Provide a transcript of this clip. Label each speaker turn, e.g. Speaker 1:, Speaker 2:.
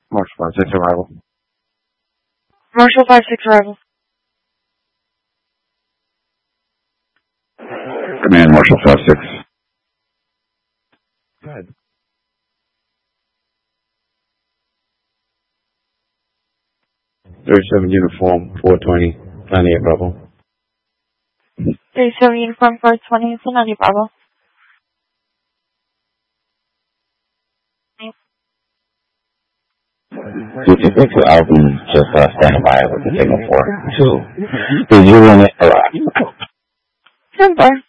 Speaker 1: Marshall 5-6 arrival.
Speaker 2: Marshall 5-6 arrival.
Speaker 3: Command Marshall 5-6.
Speaker 1: Go ahead. .37 uniform 420 98 Bravo.
Speaker 2: 37 uniform 420 it's a 90 Bravo.
Speaker 3: I'll be just standing by with the signal for 2. Did you want it arrive?
Speaker 2: Stand by.